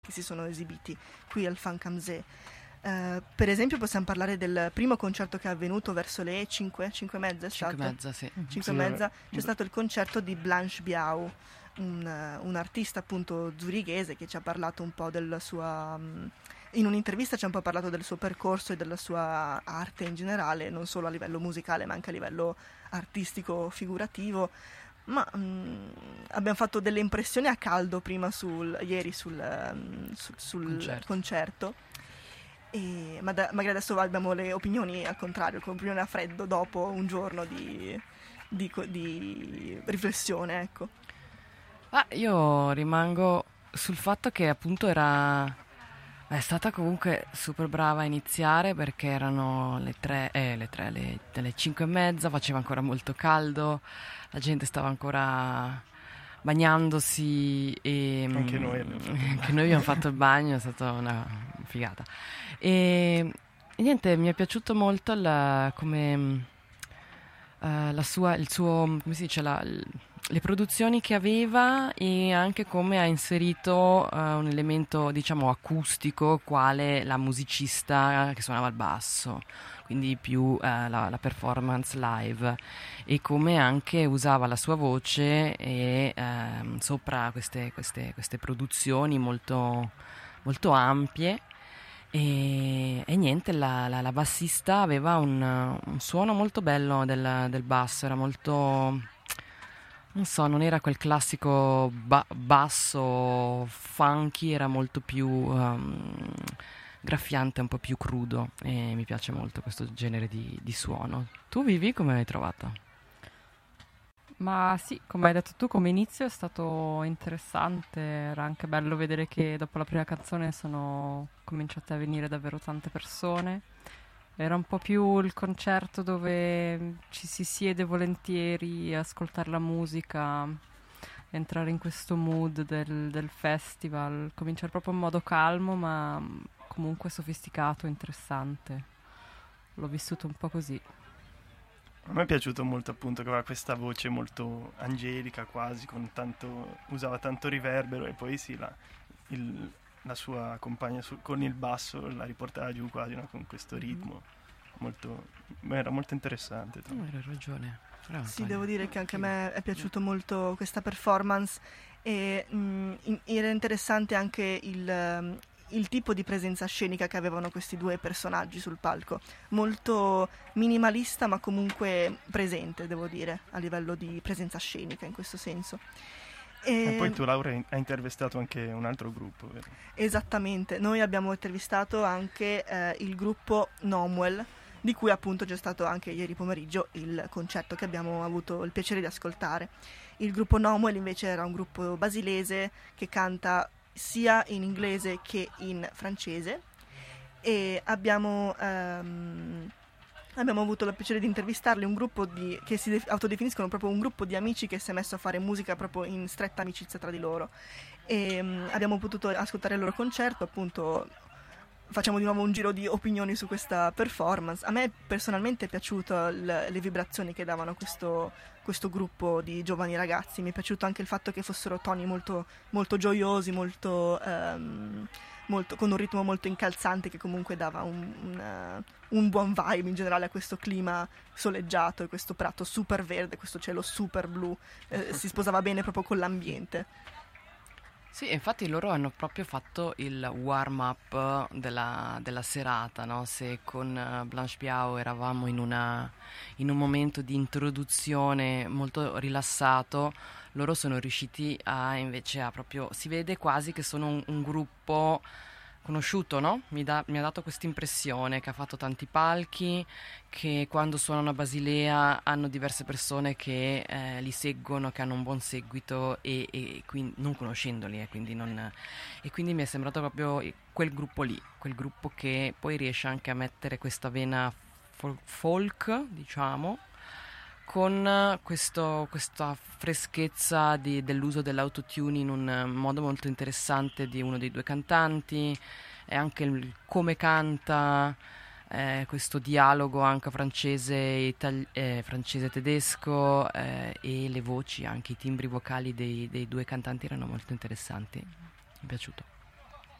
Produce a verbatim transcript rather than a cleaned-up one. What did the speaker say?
che si sono esibiti qui al Funk am See. Uh, per esempio possiamo parlare del primo concerto che è avvenuto verso le cinque, cinque e mezza è stato? cinque e mezza, sì. cinque sì, e mezza, c'è stato il concerto di Blanche Biao, un, un artista appunto zurighese che ci ha parlato un po' della sua... Um, in un'intervista ci ha un po' parlato del suo percorso e della sua arte in generale, non solo a livello musicale ma anche a livello artistico, figurativo. Ma um, abbiamo fatto delle impressioni a caldo prima sul, ieri sul, um, sul, sul concerto, concerto. E, ma da, magari adesso abbiamo le opinioni al contrario, con opinione a freddo dopo un giorno di, di, di riflessione, ecco. Ah, io rimango sul fatto che appunto era è stata comunque super brava a iniziare, perché erano le tre, eh, le tre, le, le cinque e mezza, faceva ancora molto caldo, la gente stava ancora bagnandosi e anche noi abbiamo fatto, anche noi abbiamo fatto il bagno, è stata una figata. E, e niente, mi è piaciuto molto la, come uh, la sua, il suo, come si dice, la, le produzioni che aveva, e anche come ha inserito uh, un elemento, diciamo, acustico, quale la musicista che suonava il basso, quindi più uh, la, la performance live, e come anche usava la sua voce e uh, sopra queste, queste, queste produzioni molto, molto ampie. E, e niente, la, la, la bassista aveva un, un suono molto bello del, del basso, era molto, non so, non era quel classico ba- basso funky, era molto più um, graffiante, un po' più crudo, e mi piace molto questo genere di, di suono. Tu, Vivi, come l'hai trovata? Ma sì, come hai detto tu, come inizio è stato interessante, era anche bello vedere che dopo la prima canzone sono cominciate a venire davvero tante persone. Era un po' più il concerto dove ci si siede volentieri a ascoltare la musica, entrare in questo mood del, del festival, cominciare proprio in modo calmo ma comunque sofisticato, interessante. L'ho vissuto un po' così. A me è piaciuto molto appunto che aveva questa voce molto angelica quasi, con tanto, usava tanto riverbero, e poi sì, la, il, la sua compagna su, con il basso la riportava giù quasi, no? Con questo ritmo molto, beh, era molto interessante. Oh, hai ragione. Bravo, sì, Tania. devo dire che anche a me è piaciuto molto questa performance, e mh, in, era interessante anche il... il tipo di presenza scenica che avevano questi due personaggi sul palco, molto minimalista ma comunque presente, devo dire, a livello di presenza scenica in questo senso. E, e poi tu, Laura, hai intervistato anche un altro gruppo, vero? Esattamente, noi abbiamo intervistato anche eh, il gruppo Nomuel, di cui appunto c'è stato anche ieri pomeriggio il concerto che abbiamo avuto il piacere di ascoltare. Il gruppo Nomuel invece era un gruppo basilese che canta sia in inglese che in francese, e abbiamo, um, abbiamo avuto il piacere di intervistarli, un gruppo di, che si de- autodefiniscono proprio un gruppo di amici che si è messo a fare musica proprio in stretta amicizia tra di loro, e um, abbiamo potuto ascoltare il loro concerto. Appunto facciamo di nuovo un giro di opinioni su questa performance. A me personalmente è piaciuto l- le vibrazioni che davano questo, questo gruppo di giovani ragazzi. Mi è piaciuto anche il fatto che fossero toni molto, molto gioiosi, molto, um, molto, con un ritmo molto incalzante, che comunque dava un, un, uh, un buon vibe in generale a questo clima soleggiato, e questo prato super verde, questo cielo super blu, eh, si sposava bene proprio con l'ambiente. Sì, infatti loro hanno proprio fatto il warm-up della, della serata, no? Se con Blanche Biao eravamo in, una, in un momento di introduzione molto rilassato, loro sono riusciti a invece a proprio, si vede quasi che sono un, un gruppo conosciuto, no? Mi, da, mi ha dato questa impressione che ha fatto tanti palchi, che quando suonano a Basilea hanno diverse persone che eh, li seguono, che hanno un buon seguito, e, e quindi, non conoscendoli, eh, quindi non, e quindi mi è sembrato proprio quel gruppo lì, quel gruppo che poi riesce anche a mettere questa vena fol- folk, diciamo, con questo, questa freschezza di, dell'uso dell'autotune in un modo molto interessante di uno dei due cantanti, e anche il, come canta, eh, questo dialogo anche francese itali- eh, francese tedesco, eh, e le voci, anche i timbri vocali dei, dei due cantanti erano molto interessanti. Mi è piaciuto.